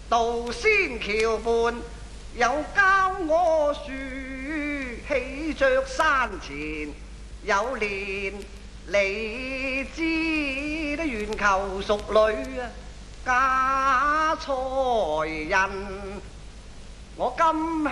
渡仙橋畔有郊柯樹，喜着山前有蓮。你知得願求淑女啊，嫁才人。我今